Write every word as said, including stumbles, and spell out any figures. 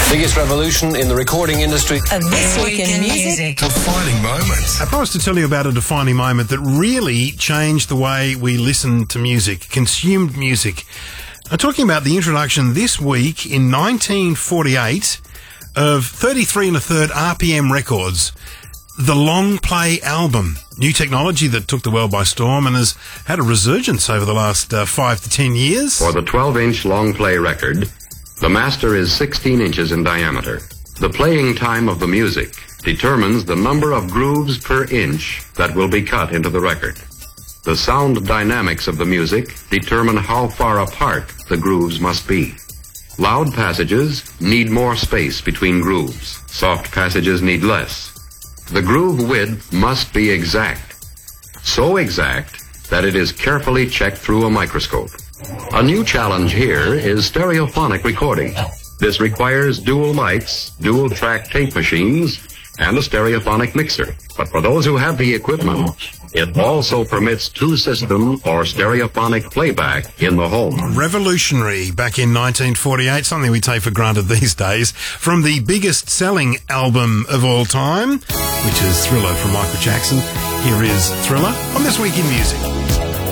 Biggest revolution in the recording industry. A This Week in Music. Defining moments. I promised to tell you about a defining moment that really changed the way we listen to music, consumed music. I'm talking about the introduction this week in nineteen forty-eight of thirty-three and a third R P M records, the long play album. New technology that took the world by storm and has had a resurgence over the last uh, five to ten years. For the twelve-inch long play record, the master is sixteen inches in diameter. The playing time of the music determines the number of grooves per inch that will be cut into the record. The sound dynamics of the music determine how far apart the grooves must be. Loud passages need more space between grooves. Soft passages need less. The groove width must be exact. So exact that it is carefully checked through a microscope. A new challenge here is stereophonic recording. This requires dual mics, dual track tape machines, and a stereophonic mixer. But for those who have the equipment, it also permits two-system or stereophonic playback in the home. Revolutionary back in nineteen forty-eight, something we take for granted these days, from the biggest selling album of all time, which is Thriller from Michael Jackson. Here is Thriller on This Week in Music.